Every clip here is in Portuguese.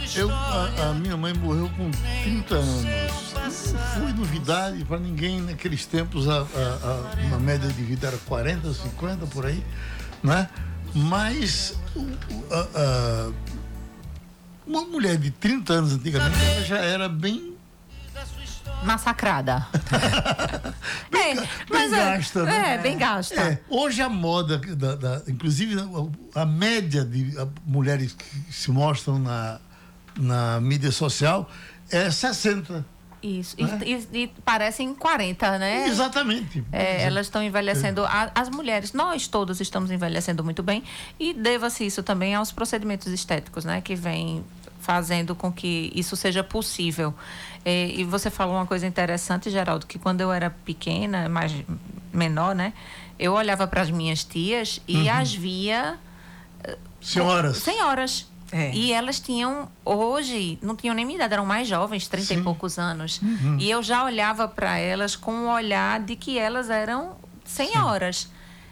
A minha mãe morreu com 30 anos. Não foi novidade para ninguém naqueles tempos. Uma média de vida era 40, 50 por aí, né? Mas uma mulher de 30 anos antigamente ela já era bem massacrada. bem gasta, né? Bem gasta. Hoje a moda, inclusive a média de mulheres que se mostram na mídia social é 60. Isso, né? E parecem 40, né? Exatamente. Elas estão envelhecendo, as mulheres, nós todos estamos envelhecendo muito bem, e deva-se isso também aos procedimentos estéticos, né? Que vem fazendo com que isso seja possível. E você falou uma coisa interessante, Geraldo, que quando eu era pequena, menor, né? Eu olhava para as minhas tias e as via... Senhoras. E elas hoje, não tinham nem minha idade, eram mais jovens, 30 e poucos anos. E eu já olhava para elas com o olhar de que elas eram senhoras.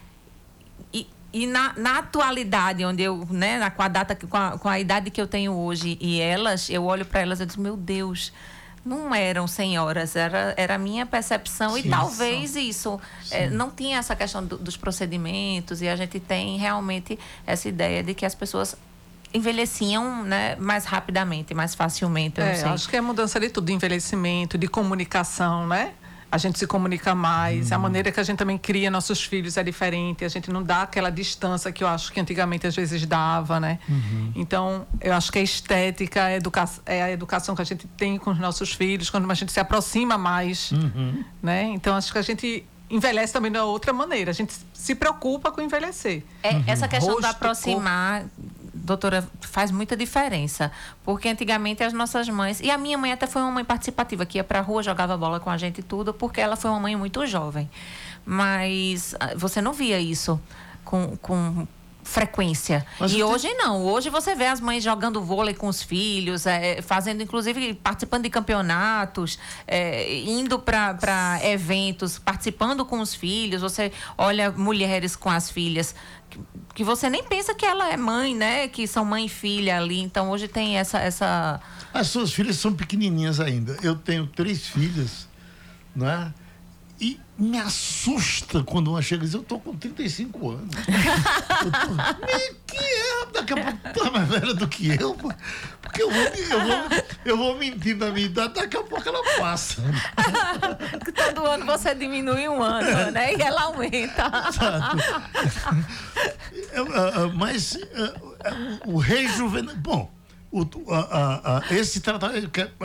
E na atualidade, onde eu, né, com a idade que eu tenho hoje, eu olho para elas e digo, meu Deus, não eram senhoras, era a minha percepção. E talvez isso, não tinha essa questão dos procedimentos, e a gente tem realmente essa ideia de que as pessoas envelheciam, né, mais rapidamente, mais facilmente. Eu não sei. Acho que é mudança de tudo, de envelhecimento, de comunicação, né? A gente se comunica mais, a maneira que a gente também cria nossos filhos é diferente, a gente não dá aquela distância que eu acho que antigamente às vezes dava, né? Então, eu acho que a estética é a educação que a gente tem com os nossos filhos, quando a gente se aproxima mais, né? Então, acho que a gente envelhece também de outra maneira, a gente se preocupa com envelhecer. Essa questão de aproximar, doutora, faz muita diferença, porque antigamente as nossas mães, e a minha mãe até foi uma mãe participativa, que ia pra rua, jogava bola com a gente e tudo, porque ela foi uma mãe muito jovem, mas você não via isso com frequência. E hoje não, hoje você vê as mães jogando vôlei com os filhos, fazendo, inclusive, participando de campeonatos, indo para eventos, participando com os filhos. Você olha mulheres com as filhas que você nem pensa que ela é mãe, né? Que são mãe e filha ali. Então hoje tem essa... As suas filhas são pequenininhas ainda. Eu tenho 3 filhas, né? E me assusta quando uma chega e diz, eu tô com 35 anos. Daqui a pouco tu é mais velha do que eu, porque eu vou mentir na minha idade, daqui a pouco ela passa. Todo ano você diminui um ano, né? E ela aumenta. Mas o rejuvenescimento... Bom, esse tratamento...